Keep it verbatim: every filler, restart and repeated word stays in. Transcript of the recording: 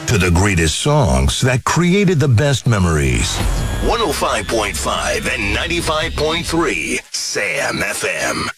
to the greatest songs that created the best memories. one oh five point five and ninety-five point three Sam F M.